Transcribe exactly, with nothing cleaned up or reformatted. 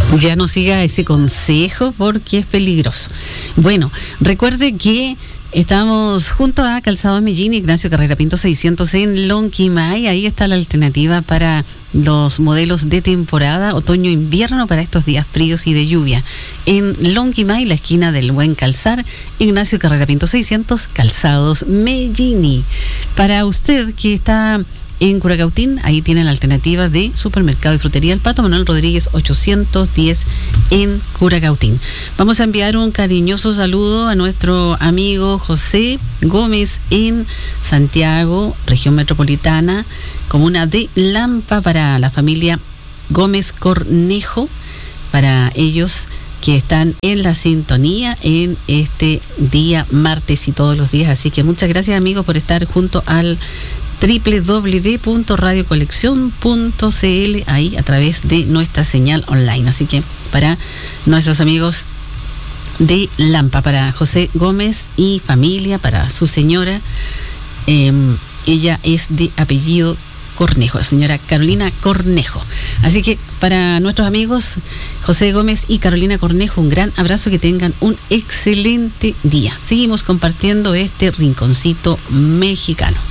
Ya no siga ese consejo porque es peligroso. Bueno, recuerde que estamos junto a Calzados Mellín, Ignacio Carrera Pinto seiscientos en Lonquimay. Ahí está la alternativa para los modelos de temporada otoño-invierno para estos días fríos y de lluvia. En Lonquimay, la esquina del Buen Calzar, Ignacio Carrera Pinto seiscientos, Calzados Mellini. Para usted que está en Curacautín, ahí tiene la alternativa de Supermercado y Frutería El Pato Manuel Rodríguez ochocientos diez en Curacautín. Vamos a enviar un cariñoso saludo a nuestro amigo José Gómez en Santiago, región metropolitana, comuna de Lampa, para la familia Gómez Cornejo, para ellos que están en la sintonía en este día martes y todos los días. Así que muchas gracias, amigos, por estar junto al doble u doble u doble u punto radio colección punto c l, ahí a través de nuestra señal online. Así que para nuestros amigos de Lampa, para José Gómez y familia, para su señora, eh, ella es de apellido Cornejo, la señora Carolina Cornejo. Así que para nuestros amigos José Gómez y Carolina Cornejo, un gran abrazo, que tengan un excelente día. Seguimos compartiendo este rinconcito mexicano.